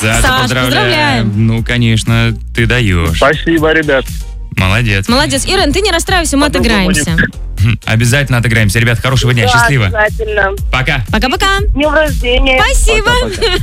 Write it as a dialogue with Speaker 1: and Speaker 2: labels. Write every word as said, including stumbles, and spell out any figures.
Speaker 1: Саша,
Speaker 2: Саш, поздравляем.
Speaker 1: Ну, конечно, ты даешь.
Speaker 3: Спасибо, ребят.
Speaker 1: Молодец.
Speaker 2: Молодец. Ирен, ты не расстраивайся, мы отыграемся.
Speaker 1: Обязательно отыграемся. Ребят, хорошего дня,
Speaker 4: Да,
Speaker 1: счастливо.
Speaker 4: обязательно.
Speaker 1: Пока.
Speaker 2: Пока-пока.
Speaker 4: С днем рождения.
Speaker 2: Спасибо.
Speaker 3: Пока-пока.